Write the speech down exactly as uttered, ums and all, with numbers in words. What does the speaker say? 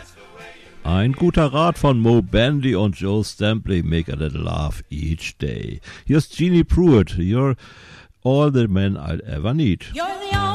Ein guter Rat von Mo Bandy und Joe Stampley, make a little laugh each day. Hier ist Jeannie Pruitt, you're all the man I'll ever need. You're the